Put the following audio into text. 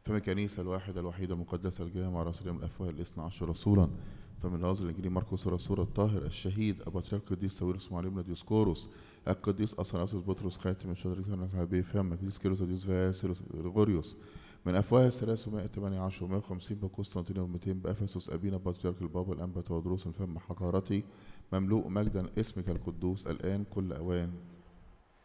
فمن الكنيسة الواحدة الوحيدة المقدسة الجامعة رسول من الأفواه الاثنى عشر رسولا. فمن الرازل الإنجيلي مرقس الرسول الطاهر الشهيد أباطريرك القديس ساويرس معلمنا ديوسكوروس القديس أثناسيوس بطرس خاتم الشهداء الحبيب فم القديس كيروس ديوس فاسيلوس غريغوريوس من أفواه 318 و150 بقسطنطينية و200 بأفسس أبينا بطريرك البابا الأنبا تودروس الفم حقارتي مملوء مجدا اسمك القدوس الآن كل أوان